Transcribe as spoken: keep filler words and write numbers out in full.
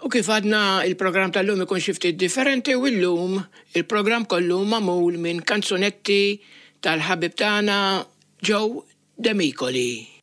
U kif għadna il-programm tal-lum ikun xi ftit differenti u llum il-programm kollu magħmul minn kanzunetti tal-ħabib tagħna Joe D'Amicoli.